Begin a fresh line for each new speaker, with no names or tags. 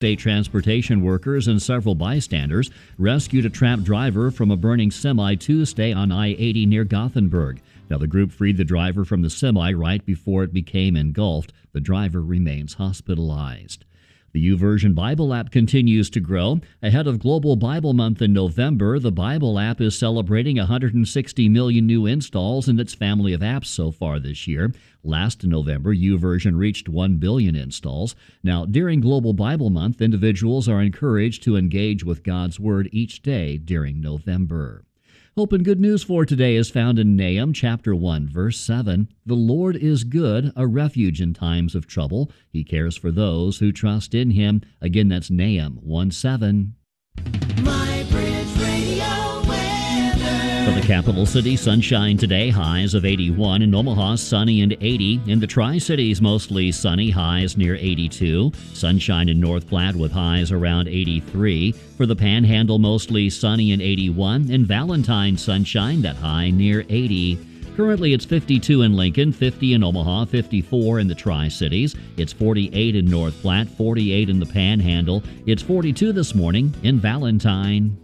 State transportation workers and several bystanders rescued a trapped driver from a burning semi Tuesday on I-80 near Gothenburg. Now, the group freed the driver from the semi right before it became engulfed. The driver remains hospitalized. The YouVersion Bible app continues to grow. Ahead of Global Bible Month in November, the Bible app is celebrating 160 million new installs in its family of apps so far this year. Last November, YouVersion reached 1 billion installs. Now, during Global Bible Month, individuals are encouraged to engage with God's Word each day during November. Hope and good news for today is found in Nahum chapter 1, verse 7. The Lord is good, a refuge in times of trouble. He cares for those who trust in Him. Again, that's Nahum 1:7.
My Bridge Radio weather.
For the capital city, sunshine today, highs of 81. In Omaha, sunny and 80. In the Tri-Cities, mostly sunny, highs near 82. Sunshine in North Platte with highs around 83. For the Panhandle, mostly sunny and 81. In Valentine, sunshine, that high near 80. Currently, it's 52 in Lincoln, 50 in Omaha, 54 in the Tri-Cities. It's 48 in North Platte, 48 in the Panhandle. It's 42 this morning in Valentine.